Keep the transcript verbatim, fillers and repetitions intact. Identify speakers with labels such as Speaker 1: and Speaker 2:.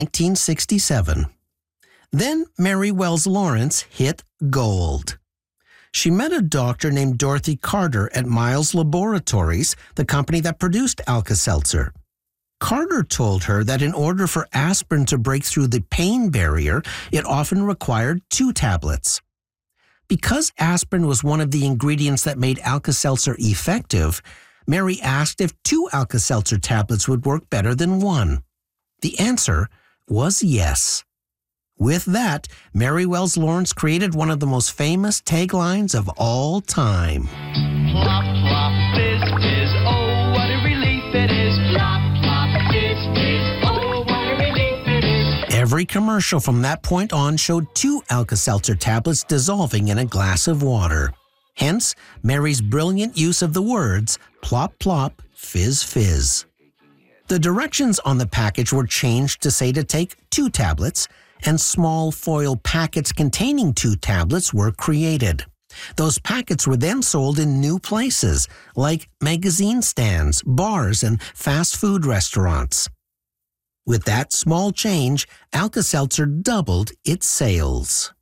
Speaker 1: nineteen sixty-seven. Then Mary Wells Lawrence hit gold. She met a doctor named Dorothy Carter at Miles Laboratories, the company that produced Alka-Seltzer. Carter told her that in order for aspirin to break through the pain barrier, it often required two tablets. Because aspirin was one of the ingredients that made Alka-Seltzer effective, Mary asked if two Alka-Seltzer tablets would work better than one. The answer was yes. With that, Mary Wells Lawrence created one of the most famous taglines of all time.
Speaker 2: Plop, plop, fizz, fizz, oh, what a relief it is. Plop, plop, fizz, fizz, oh, what a relief it is.
Speaker 1: Every commercial from that point on showed two Alka-Seltzer tablets dissolving in a glass of water. Hence, Mary's brilliant use of the words, plop, plop, fizz, fizz. The directions on the package were changed to say to take two tablets, and small foil packets containing two tablets were created. Those packets were then sold in new places, like magazine stands, bars, and fast food restaurants. With that small change, Alka-Seltzer doubled its sales.